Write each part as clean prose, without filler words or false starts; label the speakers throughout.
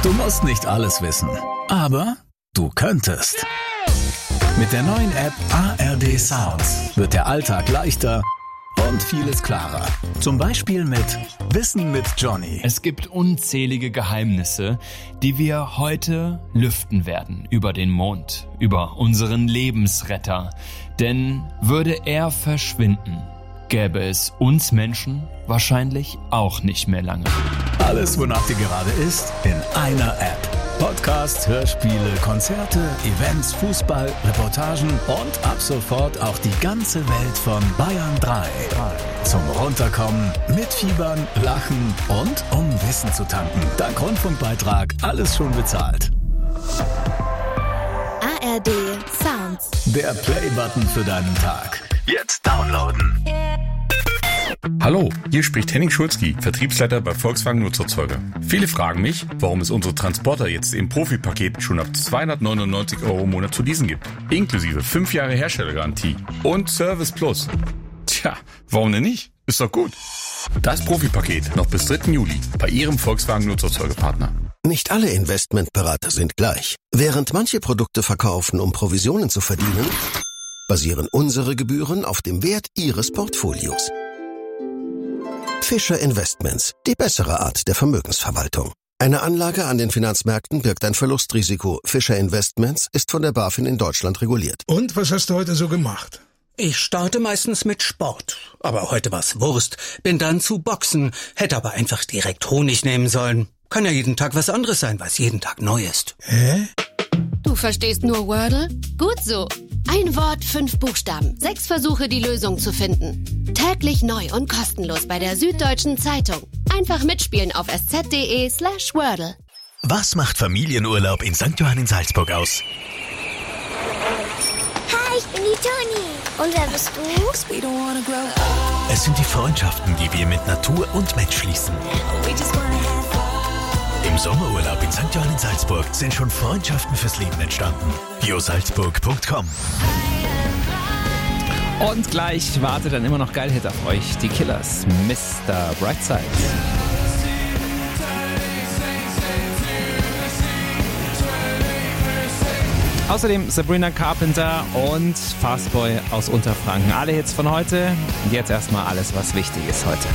Speaker 1: Du musst nicht alles wissen, aber du könntest. Mit der neuen App ARD Sounds wird der Alltag leichter und vieles klarer. Zum Beispiel mit Wissen mit Johnny.
Speaker 2: Es gibt unzählige Geheimnisse, die wir heute lüften werden über den Mond, über unseren Lebensretter. Denn würde er verschwinden, gäbe es uns Menschen wahrscheinlich auch nicht mehr lange.
Speaker 1: Alles, wonach dir gerade ist, in einer App. Podcasts, Hörspiele, Konzerte, Events, Fußball, Reportagen und ab sofort auch die ganze Welt von Bayern 3. Zum Runterkommen, mitfiebern, lachen und um Wissen zu tanken. Dank Rundfunkbeitrag alles schon bezahlt.
Speaker 3: ARD Sounds.
Speaker 1: Der Play-Button für deinen Tag. Jetzt downloaden.
Speaker 4: Hallo, hier spricht Henning Schulzki, Vertriebsleiter bei Volkswagen Nutzerzeuger. Viele fragen mich, warum es unsere Transporter jetzt im Profipaket schon ab 299 € im Monat zu leasen gibt. Inklusive 5 Jahre Herstellergarantie und Service Plus. Tja, warum denn nicht? Ist doch gut. Das Profipaket noch bis 3. Juli bei Ihrem Volkswagen Nutzerzeugerpartner.
Speaker 5: Nicht alle Investmentberater sind gleich. Während manche Produkte verkaufen, um Provisionen zu verdienen, basieren unsere Gebühren auf dem Wert Ihres Portfolios. Fischer Investments, die bessere Art der Vermögensverwaltung. Eine Anlage an den Finanzmärkten birgt ein Verlustrisiko. Fischer Investments ist von der BaFin in Deutschland reguliert.
Speaker 6: Und was hast du heute so gemacht?
Speaker 7: Ich starte meistens mit Sport. Aber heute war's Wurst. Bin dann zu Boxen. Hätte aber einfach direkt Honig nehmen sollen. Kann ja jeden Tag was anderes sein, was jeden Tag neu ist.
Speaker 6: Hä?
Speaker 3: Du verstehst nur Wordle? Gut so. Ein Wort, 5 Buchstaben. 6 Versuche, die Lösung zu finden. Täglich neu und kostenlos bei der Süddeutschen Zeitung. Einfach mitspielen auf sz.de/Wordle.
Speaker 1: Was macht Familienurlaub in St. Johann in Salzburg aus?
Speaker 8: Hi, ich bin die Toni. Und wer bist du?
Speaker 1: Es sind die Freundschaften, die wir mit Natur und Mensch schließen. Im Sommerurlaub in St. Johann in Salzburg sind schon Freundschaften fürs Leben entstanden. biosalzburg.com.
Speaker 9: Und gleich wartet dann immer noch Geilhit auf euch. Die Killers, Mr. Brightside. Außerdem Sabrina Carpenter und Fastboy aus Unterfranken. Alle Hits von heute. Jetzt erstmal alles, was wichtig ist heute.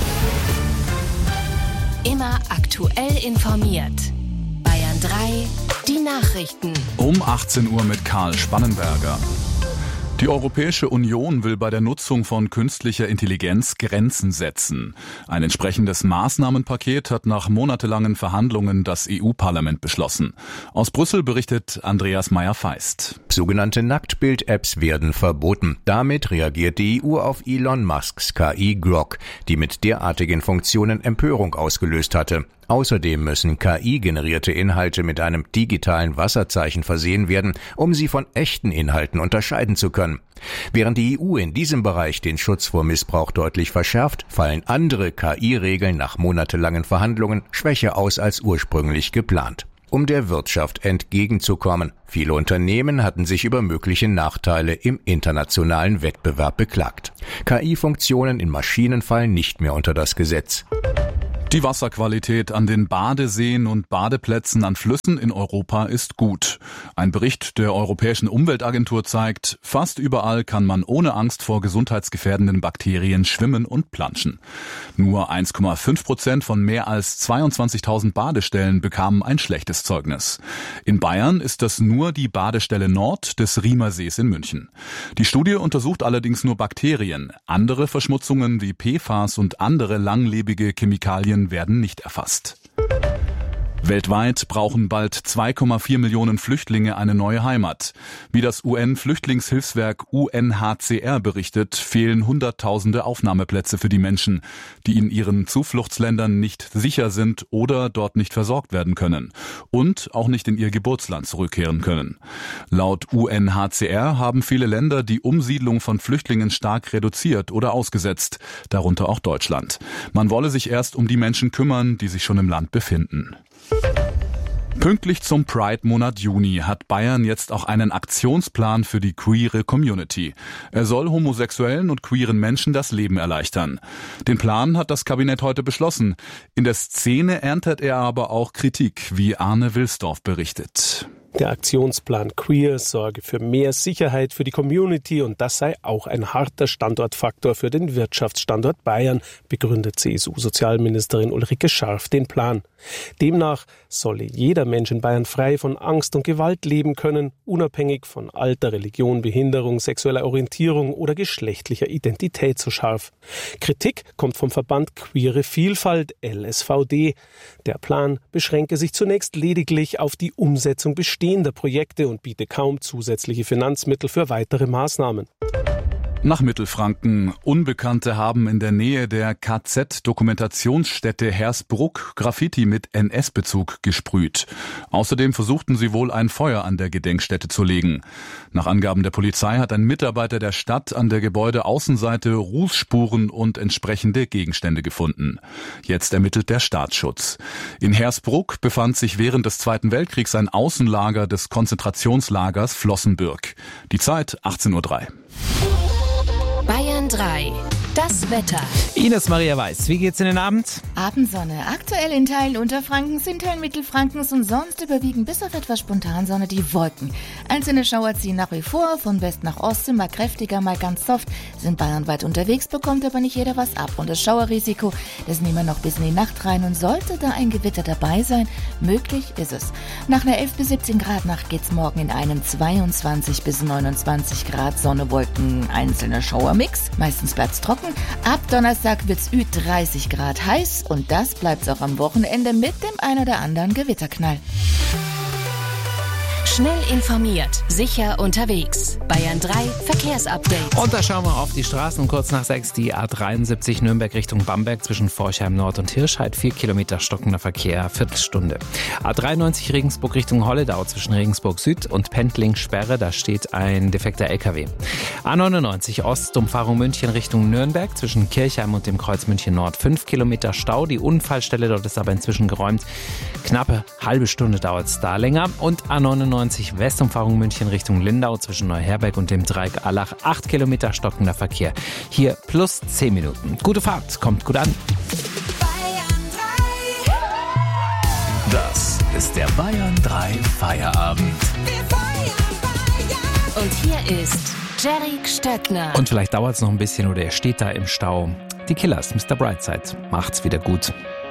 Speaker 3: Immer aktuell informiert. Bayern 3, die Nachrichten.
Speaker 10: Um 18 Uhr mit Karl Spannenberger. Die Europäische Union will bei der Nutzung von künstlicher Intelligenz Grenzen setzen. Ein entsprechendes Maßnahmenpaket hat nach monatelangen Verhandlungen das EU-Parlament beschlossen. Aus Brüssel berichtet Andreas Meyer-Feist.
Speaker 11: Sogenannte Nacktbild-Apps werden verboten. Damit reagiert die EU auf Elon Musks KI Grok, die mit derartigen Funktionen Empörung ausgelöst hatte. Außerdem müssen KI-generierte Inhalte mit einem digitalen Wasserzeichen versehen werden, um sie von echten Inhalten unterscheiden zu können. Während die EU in diesem Bereich den Schutz vor Missbrauch deutlich verschärft, fallen andere KI-Regeln nach monatelangen Verhandlungen schwächer aus als ursprünglich geplant. Um der Wirtschaft entgegenzukommen. Viele Unternehmen hatten sich über mögliche Nachteile im internationalen Wettbewerb beklagt. KI-Funktionen in Maschinen fallen nicht mehr unter das Gesetz.
Speaker 10: Die Wasserqualität an den Badeseen und Badeplätzen an Flüssen in Europa ist gut. Ein Bericht der Europäischen Umweltagentur zeigt, fast überall kann man ohne Angst vor gesundheitsgefährdenden Bakterien schwimmen und planschen. Nur 1,5% von mehr als 22.000 Badestellen bekamen ein schlechtes Zeugnis. In Bayern ist das nur die Badestelle Nord des Riemersees in München. Die Studie untersucht allerdings nur Bakterien. Andere Verschmutzungen wie PFAS und andere langlebige Chemikalien werden nicht erfasst. Weltweit brauchen bald 2,4 Millionen Flüchtlinge eine neue Heimat. Wie das UN-Flüchtlingshilfswerk UNHCR berichtet, fehlen Hunderttausende Aufnahmeplätze für die Menschen, die in ihren Zufluchtsländern nicht sicher sind oder dort nicht versorgt werden können und auch nicht in ihr Geburtsland zurückkehren können. Laut UNHCR haben viele Länder die Umsiedlung von Flüchtlingen stark reduziert oder ausgesetzt, darunter auch Deutschland. Man wolle sich erst um die Menschen kümmern, die sich schon im Land befinden. Pünktlich zum Pride-Monat Juni hat Bayern jetzt auch einen Aktionsplan für die queere Community. Er soll homosexuellen und queeren Menschen das Leben erleichtern. Den Plan hat das Kabinett heute beschlossen. In der Szene erntet er aber auch Kritik, wie Arne Wilsdorf berichtet.
Speaker 12: Der Aktionsplan Queer sorge für mehr Sicherheit für die Community und das sei auch ein harter Standortfaktor für den Wirtschaftsstandort Bayern, begründet CSU-Sozialministerin Ulrike Scharf den Plan. Demnach solle jeder Mensch in Bayern frei von Angst und Gewalt leben können, unabhängig von Alter, Religion, Behinderung, sexueller Orientierung oder geschlechtlicher Identität, so Scharf. Kritik kommt vom Verband Queere Vielfalt, LSVD. Der Plan beschränke sich zunächst lediglich auf die Umsetzung bestehender Projekte und biete kaum zusätzliche Finanzmittel für weitere Maßnahmen.
Speaker 10: Nach Mittelfranken. Unbekannte haben in der Nähe der KZ-Dokumentationsstätte Hersbruck Graffiti mit NS-Bezug gesprüht. Außerdem versuchten sie wohl ein Feuer an der Gedenkstätte zu legen. Nach Angaben der Polizei hat ein Mitarbeiter der Stadt an der Gebäudeaußenseite Rußspuren und entsprechende Gegenstände gefunden. Jetzt ermittelt der Staatsschutz. In Hersbruck befand sich während des Zweiten Weltkriegs ein Außenlager des Konzentrationslagers Flossenbürg. Die Zeit 18:03 Uhr.
Speaker 3: Bayern 3. Das Wetter.
Speaker 9: Ines Maria Weiß, wie geht's in den Abend?
Speaker 13: Abendsonne. Aktuell in Teilen Unterfrankens, in Teilen Mittelfrankens und sonst überwiegen bis auf etwas Spontansonne die Wolken. Einzelne Schauer ziehen nach wie vor, von West nach Osten, mal kräftiger, mal ganz soft. Sind bayernweit unterwegs, bekommt aber nicht jeder was ab. Und das Schauerrisiko, das nehmen wir noch bis in die Nacht rein. Und sollte da ein Gewitter dabei sein, möglich ist es. Nach einer 11 bis 17 Grad Nacht geht's morgen in einen 22 bis 29 Grad Sonne, Wolken, einzelne Schauermix. Meistens bleibt's trocken. Ab Donnerstag wird's 30 Grad heiß und das bleibt's auch am Wochenende mit dem ein oder anderen Gewitterknall.
Speaker 3: Schnell informiert, sicher unterwegs. Bayern 3 Verkehrsupdate.
Speaker 9: Und da schauen wir auf die Straßen. Kurz nach 6 die A73 Nürnberg Richtung Bamberg zwischen Forchheim Nord und Hirscheid. 4 Kilometer stockender Verkehr, Viertelstunde. A93 Regensburg Richtung Holledau zwischen Regensburg Süd und Pendling-Sperre. Da steht ein defekter LKW. A99 Ost Umfahrung München Richtung Nürnberg zwischen Kirchheim und dem Kreuz München Nord. 5 Kilometer Stau. Die Unfallstelle dort ist aber inzwischen geräumt. Knappe halbe Stunde dauert es da länger. Und A99 Westumfahrung München Richtung Lindau zwischen Neuherberg und dem Dreieck Allach. 8 Kilometer stockender Verkehr. Hier plus 10 Minuten. Gute Fahrt, kommt gut an.
Speaker 1: Das ist der Bayern 3 Feierabend.
Speaker 3: Und hier ist Jerry Stöckner.
Speaker 9: Und vielleicht dauert es noch ein bisschen oder er steht da im Stau. Die Killers, Mr. Brightside, macht's wieder gut.